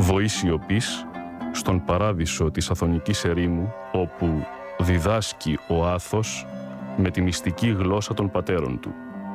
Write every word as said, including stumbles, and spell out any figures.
βοή σιωπής στον παράδεισο της Αθωνικής ερήμου, όπου διδάσκει ο Άθος με τη μυστική γλώσσα των πατέρων του.